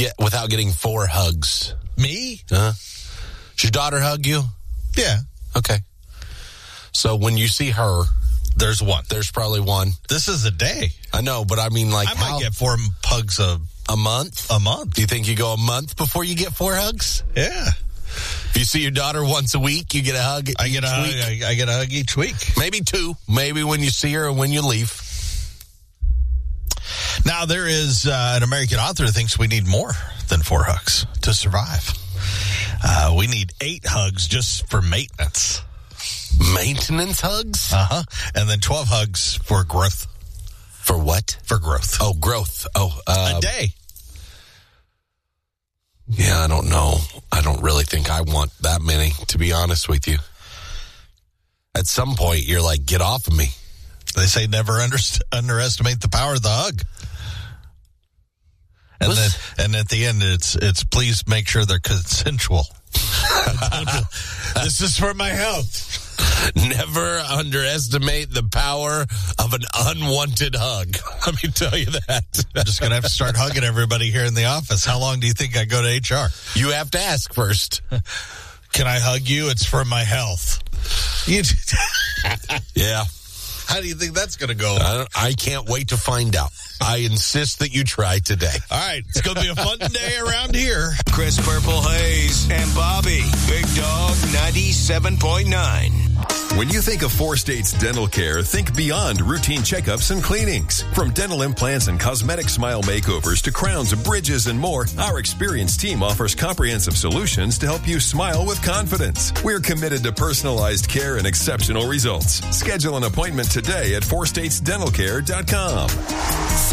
get without getting 4 hugs? Me? Does your daughter hug you? Yeah. Okay. So when you see her, there's one. There's probably one. This is a day. I know, but I mean, like, I might get 4 hugs a month. A month. Do you think you go a month before you get 4 hugs? Yeah. If you see your daughter once a week, you get a hug. I get a hug each week. Maybe 2. Maybe when you see her and when you leave. Now, there is an American author who thinks we need more than 4 hugs to survive. We need 8 hugs just for maintenance. Maintenance hugs? Uh-huh. And then 12 hugs for growth. For what? For growth. Oh, growth. Oh, a day. Yeah, I don't know. I don't really think I want that many, to be honest with you. At some point, you're like, get off of me. They say never underestimate the power of the hug. And at the end, it's please make sure they're consensual. This is for my health. Never underestimate the power of an unwanted hug. Let me tell you that. I'm just going to have to start hugging everybody here in the office. How long do you think I go to HR? You have to ask first. Can I hug you? It's for my health. Yeah. How do you think that's going to go? I can't wait to find out. I insist that you try today. All right. It's going to be a fun day around here. Chris Purple Hayes and Bobby. Big Dog 97.9. When you think of 4 States Dental Care, think beyond routine checkups and cleanings. From dental implants and cosmetic smile makeovers to crowns, bridges, and more, our experienced team offers comprehensive solutions to help you smile with confidence. We're committed to personalized care and exceptional results. Schedule an appointment today at 4statesdentalcare.com.